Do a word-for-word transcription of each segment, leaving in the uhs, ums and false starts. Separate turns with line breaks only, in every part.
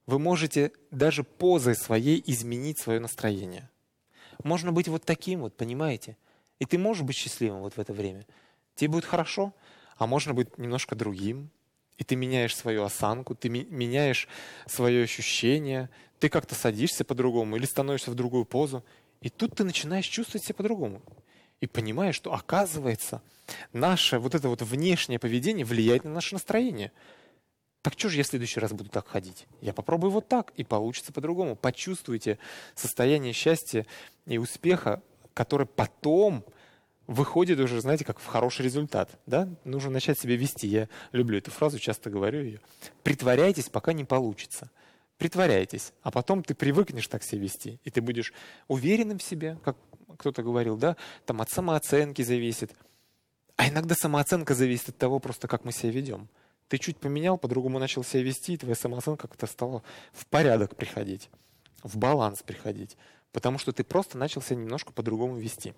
Вы можете даже позой своей изменить свое настроение. Можно быть вот таким вот, понимаете? И ты можешь быть счастливым вот в это время. Тебе будет хорошо, а можно быть немножко другим. И ты меняешь свою осанку, ты ми- меняешь свое ощущение, ты как-то садишься по-другому или становишься в другую позу. И тут ты начинаешь чувствовать себя по-другому. И понимаешь, что, оказывается, наше вот это вот внешнее поведение влияет на наше настроение. Так что же я в следующий раз буду так ходить? Я попробую вот так, и получится по-другому. Почувствуйте состояние счастья и успеха, которое потом выходит уже, знаете, как в хороший результат. Да? Нужно начать себя вести. Я люблю эту фразу, часто говорю ее. Притворяйтесь, пока не получится. Притворяйтесь, а потом ты привыкнешь так себя вести, и ты будешь уверенным в себе, как кто-то говорил, да, там от самооценки зависит. А иногда самооценка зависит от того, просто как мы себя ведем. Ты чуть поменял, по-другому начал себя вести, и твоя самооценка как-то стала в порядок приходить, в баланс приходить, потому что ты просто начал себя немножко по-другому вести.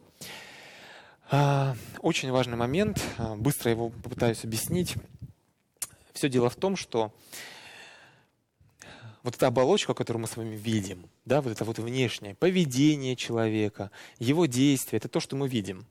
Очень важный момент, быстро его попытаюсь объяснить. Все дело в том, что вот эта оболочка, которую мы с вами видим, да, вот это вот внешнее поведение человека, его действия, это то, что мы видим.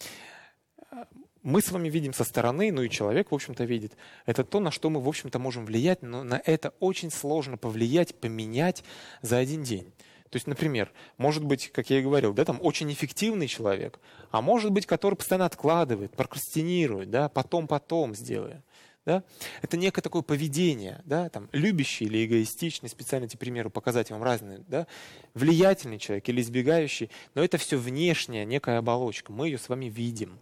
Мы с вами видим со стороны, ну и человек, в общем-то, видит. Это то, на что мы, в общем-то, можем влиять, но на это очень сложно повлиять, поменять за один день. То есть, например, может быть, как я и говорил, да, там очень эффективный человек, а может быть, который постоянно откладывает, прокрастинирует, да, потом-потом сделаю. Да? Это некое такое поведение, да? Там, любящий или эгоистичный, специально эти примеры показать вам разные, да? Влиятельный человек или избегающий, но это все внешняя некая оболочка, мы ее с вами видим.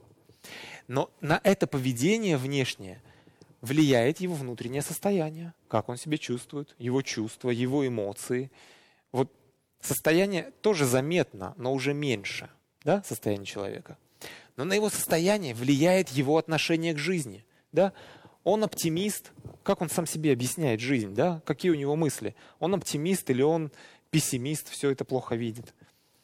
Но на это поведение внешнее влияет его внутреннее состояние, как он себя чувствует, его чувства, его эмоции. Вот состояние тоже заметно, но уже меньше, да, состояние человека. Но на его состояние влияет его отношение к жизни, да? Он оптимист, как он сам себе объясняет жизнь, да? Какие у него мысли? Он оптимист или он пессимист, все это плохо видит.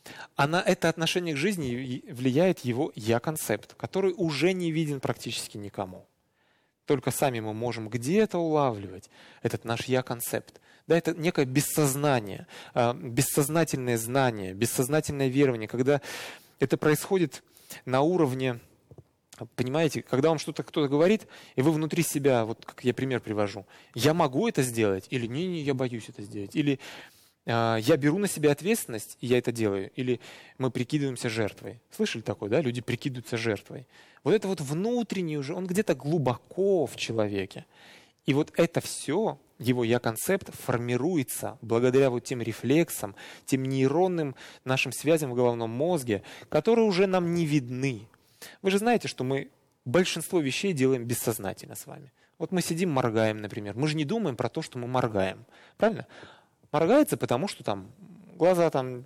А на это отношение к жизни влияет его «я-концепт», который уже не виден практически никому. Только сами мы можем где-то улавливать этот наш «я-концепт». Да, это некое бессознание, бессознательное знание, бессознательное верование, когда это происходит на уровне... Понимаете, когда вам что-то кто-то говорит, и вы внутри себя, вот как я пример привожу, я могу это сделать, или не-не, я боюсь это сделать, или э, я беру на себя ответственность, и я это делаю, или мы прикидываемся жертвой. Слышали такое, да? Люди прикидываются жертвой. Вот это вот внутренний уже, он где-то глубоко в человеке. И вот это все, его я-концепт, формируется благодаря вот тем рефлексам, тем нейронным нашим связям в головном мозге, которые уже нам не видны. Вы же знаете, что мы большинство вещей делаем бессознательно с вами. Вот мы сидим, моргаем, например. Мы же не думаем про то, что мы моргаем. Правильно? Моргается, потому что там глаза там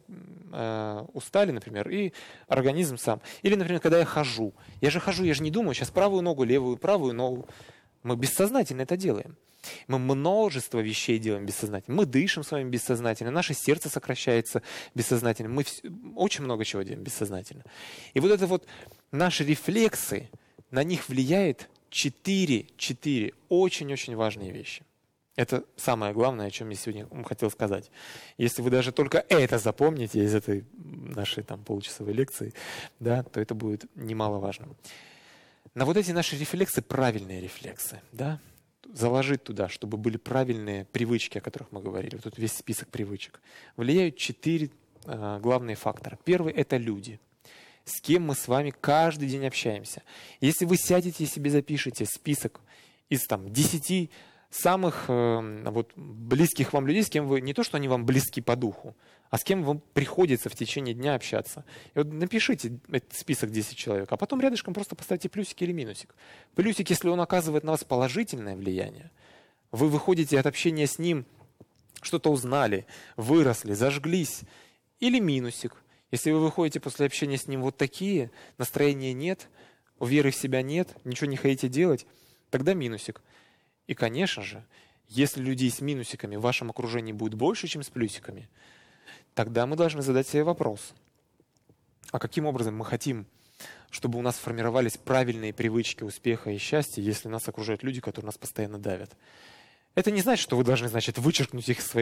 э, устали, например, и организм сам. Или, например, когда я хожу. Я же хожу, я же не думаю, сейчас правую ногу, левую, правую ногу. Мы бессознательно это делаем. Мы множество вещей делаем бессознательно. Мы дышим с вами бессознательно, наше сердце сокращается бессознательно. Мы вс... очень много чего делаем бессознательно. И вот это вот наши рефлексы, на них влияет четыре, четыре очень-очень важные вещи. Это самое главное, о чем я сегодня хотел сказать. Если вы даже только это запомните из этой нашей там получасовой лекции, да, то это будет немаловажно. На вот эти наши рефлексы, правильные рефлексы, да, заложить туда, чтобы были правильные привычки, о которых мы говорили, вот тут весь список привычек, влияют четыре э, главные фактора. Первый – это люди, с кем мы с вами каждый день общаемся. Если вы сядете и себе запишете список из там десяти самых э, вот, близких вам людей, с кем вы, не то, что они вам близки по духу, а с кем вам приходится в течение дня общаться. И вот напишите этот список десять человек, а потом рядышком просто поставьте плюсик или минусик. Плюсик, если он оказывает на вас положительное влияние, вы выходите от общения с ним, что-то узнали, выросли, зажглись. Или минусик. Если вы выходите после общения с ним вот такие, настроения нет, веры в себя нет, ничего не хотите делать, тогда минусик. И, конечно же, если людей с минусиками в вашем окружении будет больше, чем с плюсиками, тогда мы должны задать себе вопрос. А каким образом мы хотим, чтобы у нас формировались правильные привычки успеха и счастья, если нас окружают люди, которые нас постоянно давят? Это не значит, что вы должны, значит, вычеркнуть их из своей